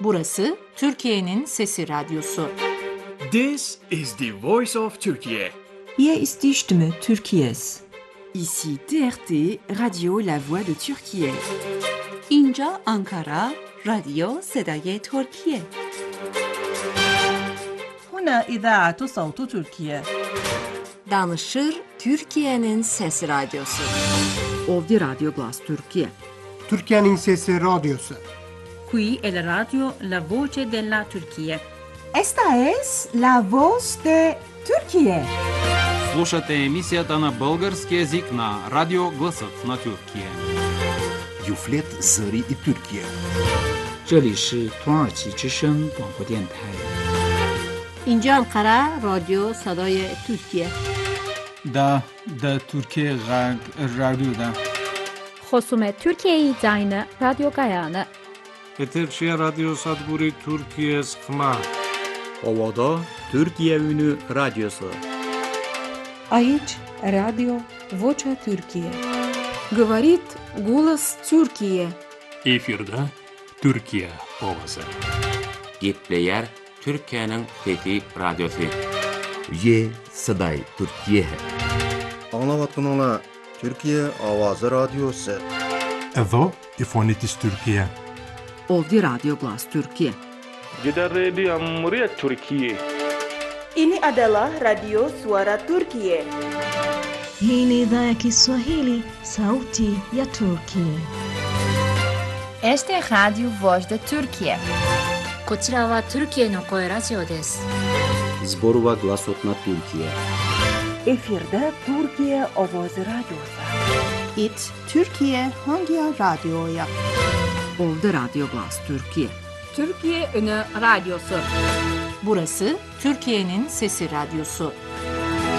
Burası Türkiye'nin Sesi Radyosu. This is the voice of Turkey. Hier ist die Stimme Türkiye's. Ici TRT, Radio La Voix de Türkiye. اینجا آنکارا، رادیو صدای ترکیه. هنا إذاعة صوت تركيا. Danışır Türkiye'nin Sesi Radyosu. Ovdje Radio Glas Türkiye. Türkiye'nin Sesi Radyosu. Qui è la radio La Voce della Turchia. Esta es la voz de Türkiye. Слушате емисията на български език на Радио Гласът на Türkiye. Юфлет Зări и Türkiye. 这里是土耳其之声广播电台。 اینجا انقره رادیو صدای ترکیه. دا Türkiye Radyo'da. خصوم Türkiye Yayını Radyo Gayanı. Eterşehir Radyo Sadburi Türkiye Sıkma. Ovada Türkiye Ünü Radyosu. Aici Radio Vocea Türkiye. Говорит голос Türkiye. Efirde Türkiye Ovası. Gitleyer Türkiye'nin Fethi Radyosu. Ye Saday Türkiye. Anlavatkanala Türkiye Avazı Radyosu. Evo İfonitis Türkiye. Ovdje Radio Glas Türkiye. Gider Radio Amriyet Türkiye. Ini adalah Radio Suara Turkiye. Hii ni idhaa ya Kiswahili, Sauti ya Turkiye. Este es Radio Voz de Turkiye. こちらはトルキエの声ラジオです。 Zborova Glasot na Türkiye. Efirde Türkiye Ovoz Radyosu. It Türkiye hangi radyoya? Ovdje Radio Glas Türkiye. Türkiye Ünü Radyosu. Burası Türkiye'nin Sesi Radyosu.